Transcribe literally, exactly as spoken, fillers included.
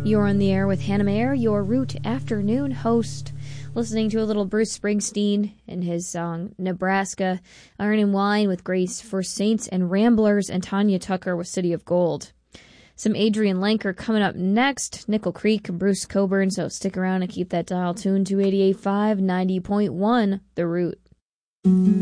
You're on the air with Hannah Mayer, your Root Afternoon host. Listening to a little Bruce Springsteen and his song Nebraska, Iron and Wine with Grace for Saints and Ramblers, and Tanya Tucker with City of Gold. Some Adrian Lenker coming up next, Nickel Creek and Bruce Coburn, so stick around and keep that dial tuned to eighty-eight point five, ninety point one, The Root.